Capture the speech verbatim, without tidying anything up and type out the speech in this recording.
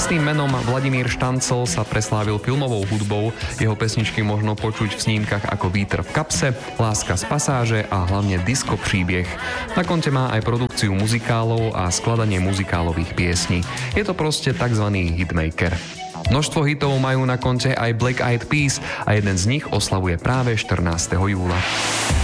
vlastným menom Vladimír Štancl sa preslávil filmovou hudbou, jeho pesničky možno počuť v snímkach ako Vítr v kapse, Láska z pasáže a hlavne Disco príbeh. Na konte má aj produkciu muzikálov a skladanie muzikálových piesní. Je to proste tzv. Hitmaker. Množstvo hitov majú na konte aj Black Eyed Peas a jeden z nich oslavuje práve štrnásteho júla.